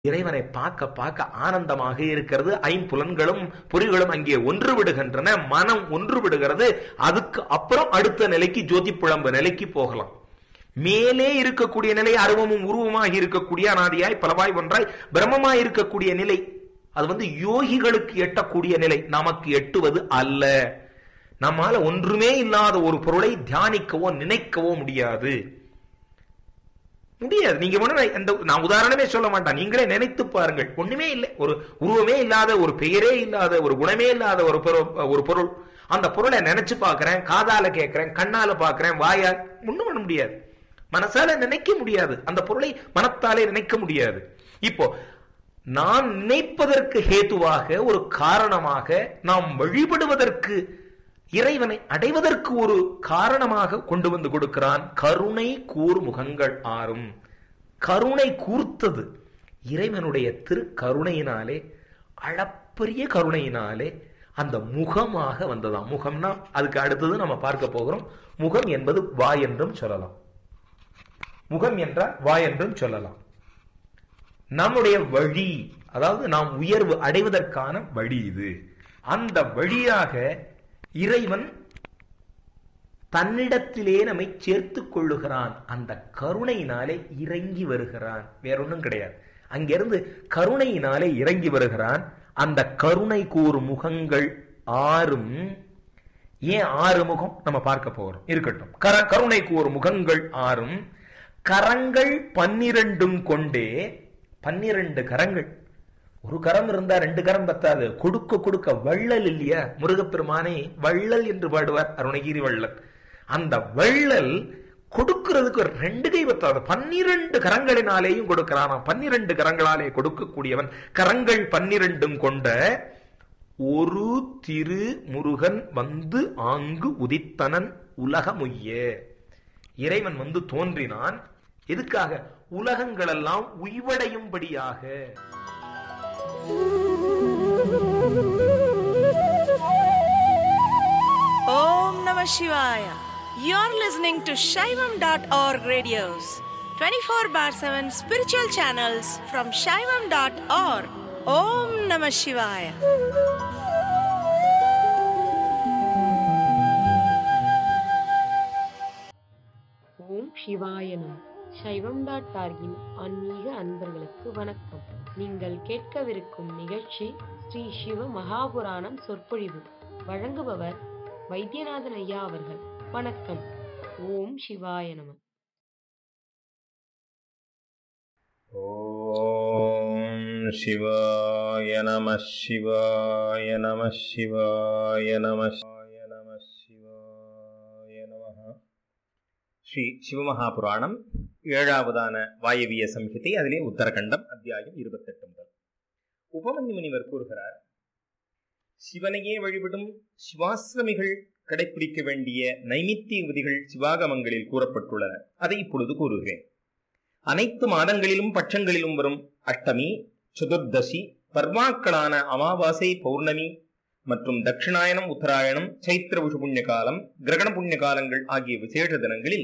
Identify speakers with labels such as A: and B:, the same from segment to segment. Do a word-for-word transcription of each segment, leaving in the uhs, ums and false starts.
A: இறைவனை பார்க்க பார்க்க ஆனந்தமாக இருக்கிறது. ஐம்புலன்களும் பொறிகளும் அங்கே ஒன்று விடுகின்றன, மனம் ஒன்று விடுகிறது. அதுக்கு அப்புறம் அடுத்த நிலைக்கு ஜோதி புலம்பு நிலைக்கு போகலாம். மேலே இருக்கக்கூடிய நிலை அருவமும் உருவமாகி இருக்கக்கூடிய அனாதியாய் பலவாய் ஒன்றாய் பிரம்மமாய் இருக்கக்கூடிய நிலை, அது வந்து யோகிகளுக்கு எட்டக்கூடிய நிலை, நமக்கு எட்டுவது அல்ல. நம்மால ஒன்றுமே இல்லாத ஒரு பொருளை தியானிக்கவோ நினைக்கவோ முடியாது முடியாது. நீங்க இந்த நான் உதாரணமே சொல்ல மாட்டேன், நீங்களே நினைத்து பாருங்கள். ஒண்ணுமே இல்லை, ஒரு உருவமே இல்லாத, ஒரு பெயரே இல்லாத, ஒரு குணமே இல்லாத ஒரு ஒரு பொருள். அந்த பொருளை நினைச்சு பார்க்கிறேன், காதால கேட்கிறேன், கண்ணால பார்க்கிறேன், வாயால் ஒண்ணும் பண்ண முடியாது, மனசால நினைக்க முடியாது, அந்த பொருளை மனத்தாலே நினைக்க முடியாது. இப்போ நாம் நினைப்பதற்கு ஹேதுவாக ஒரு காரணமாக, நாம் வழிபடுவதற்கு இறைவனை அடைவதற்கு ஒரு காரணமாக கொண்டு வந்து கொடுக்கிறான். கருணை கூர் முகங்கள் ஆறும். கருணை கூர்த்தது இறைவனுடைய திரு கருணையினாலே, அளப்பரிய கருணையினாலே அந்த முகமாக வந்ததாம். முகம்னா அதுக்கு அடுத்தது நம்ம பார்க்க போகிறோம். முகம் என்பது வாய் என்றும் சொல்லலாம், முகம் என்றால் வாய் என்றும் சொல்லலாம். நம்முடைய வழி, அதாவது நாம் உயர்வு அடைவதற்கான வழி இது. அந்த வழியாக இறைவன் தன்னிடத்திலே நம்மை சேர்த்துக் கொள்ளுகிறான். அந்த கருணையினாலே இறங்கி வருகிறான், வேறொன்னும் கிடையாது. அங்கிருந்து கருணையினாலே இறங்கி வருகிறான். அந்த கருணை கூறு முகங்கள் ஆறும். ஏன் ஆறு முகம் நம்ம பார்க்க போகிறோம், இருக்கட்டும். கருணை கூறு முகங்கள் ஆறும், கரங்கள் பன்னிரண்டும் கொண்டே. பன்னிரண்டு கரங்கள், ஒரு கரம் இருந்தா ரெண்டு கரம் பத்தாது, கொடுக்க கொடுக்க வள்ளல் இல்லையா முருகப்பெருமானை வள்ளல் என்று பாடுவார் அருணகிரி வள்ளல். அந்த வள்ளல் கொடுக்கிறதுக்கு ரெண்டு கை பத்தாது, பன்னிரண்டு கரங்களினாலேயும் கொடுக்கிறான். பன்னிரண்டு கரங்களாலே கொடுக்கக்கூடியவன். கரங்கள் பன்னிரண்டும் கொண்ட ஒரு திரு முருகன் வந்து ஆங்கு உதித்தனன் உலகமுய்ய. இறைவன் வந்து தோன்றினான். எதுக்காக? உலகங்களெல்லாம் உய்வடையும்படியாக.
B: Om Namah Shivaya. You're listening to Shaivam dot org radios, twenty-four bar seven spiritual channels from Shaivam dot org. Om Namah Shivaya.
C: ஓம் சிவாயனம். சைவம் டாட் ஆர்கின் ஆன்மீக அன்பர்களுக்கு வணக்கம். நீங்கள் கேட்கவிருக்கும் நிகழ்ச்சி ஸ்ரீ சிவ மகாபுராணம் சொற்பொழிவு. வழங்குபவர் வைத்தியநாதன் ஐயா அவர்கள். வணக்கம். ஓம் சிவாய நம.
D: ஓம் சிவாய நம. சிவாய நம. சிவாய நம. சிவாய நம. சிவாய நம. ஸ்ரீ சிவமகாபுராணம் ஏழாவதான வாயவிய சம்ஹிதை, அதிலே உத்தரகண்டம், அத்தியாயம் இருபத்தெட்டு முதல். உபமன்யு முனிவர் கூறுகிறார், சிவனையே வழிபடும் சிவாசிரமிகள் கடைபிடிக்க வேண்டிய நைமித்திய விதிகள் சிவாகமங்களில் கூறப்பட்டுள்ளன. அதை இப்பொழுது கூறுகிறேன். அனைத்து மாதங்களிலும் பட்சங்களிலும் வரும் அஷ்டமி, சதுர்தசி, பர்வாக்களான அமாவாசை, பௌர்ணமி மற்றும் தட்சிணாயனம், உத்தராயணம், சைத்திர விஷு புண்ணிய காலம், கிரகண புண்ணிய காலங்கள் ஆகிய விசேஷ தினங்களில்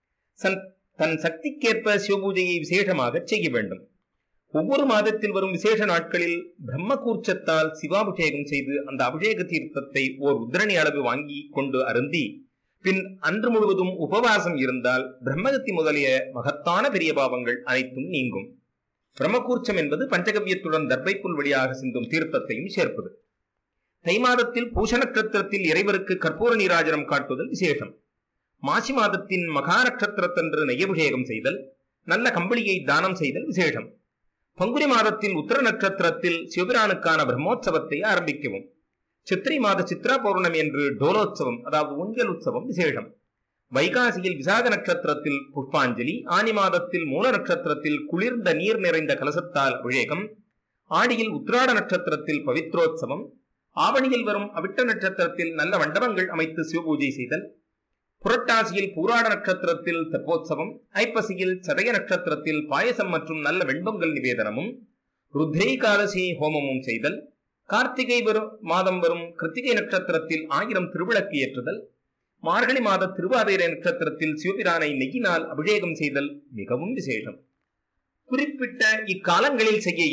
D: தன் சக்திக்கேற்ப சிவபூஜையை விசேஷமாக செய்ய வேண்டும். ஒவ்வொரு மாதத்தில் வரும் விசேஷ நாட்களில் பிரம்ம கூர்ச்சத்தால் சிவாபிஷேகம் செய்து அந்த அபிஷேக தீர்த்தத்தை ஓர் உத்திரணி அளவு வாங்கி கொண்டு அருந்தி பின் அன்று முழுவதும் உபவாசம் இருந்தால் பிரம்மகத்தி முதலிய மகத்தான பெரிய பாவங்கள் அனைத்தும் நீங்கும். பிரம்மகூர்ச்சம் என்பது பஞ்சகவ்யத்துடன் தர்பைப்புல் வழியாக சிந்தும் தீர்த்தத்தையும் சேர்ப்பது. தை மாதத்தில் பூஷ நட்சத்திரத்தில் இறைவருக்கு கற்பூர நீராஜனம் காட்டுதல் விசேஷம். மாசி மாதத்தின் மகா நட்சத்திரத்தன்று நெய்யபிஷேகம் செய்தல், நல்ல கம்பளியை தானம் செய்தல் விசேஷம். பங்குனி மாதத்தில் உத்தர நட்சத்திரத்தில் சிவபிரானுக்கான பிரம்மோற்சவத்தை ஆரம்பிக்கவும். சித்திரை மாத சித்ரா பௌர்ணமி என்று டோலோத்சவம், அதாவது ஊஞ்சல் உற்சவம் விசேஷம். வைகாசியில் விசாக நட்சத்திரத்தில் புஷ்பாஞ்சலி, ஆனி மாதத்தில் மூல நட்சத்திரத்தில் குளிர்ந்த நீர் நிறைந்த கலசத்தால் அபிஷேகம், ஆடியில் உத்திராட நட்சத்திரத்தில் பவித்ரோத்சவம், ஆவணியில் வரும் அவிட்ட நட்சத்திரத்தில் நல்ல மண்டபங்கள் அமைத்து சிவபூஜை செய்தல், புரட்டாசியில் பூராட நட்சத்திரத்தில் தெப்போத்சவம், ஐப்பசியில் சதய நட்சத்திரத்தில் பாயசம் மற்றும் நல்ல வெண்பொங்கல் நிவேதனமும், ருத்ரேகாதசி ஹோமமும் செய்தல், கார்த்திகை வரும் மாதம் வரும் கிருத்திகை நட்சத்திரத்தில் ஆயிரம் திருவிளக்கு ஏற்றுதல், மார்கழி மாத திருவாதிரை நட்சத்திரத்தில் சிவபிரானை நெய்யினால் அபிஷேகம் செய்தல் மிகவும் விசேஷம். குறிப்பிட்ட இக்காலங்களில் செய்ய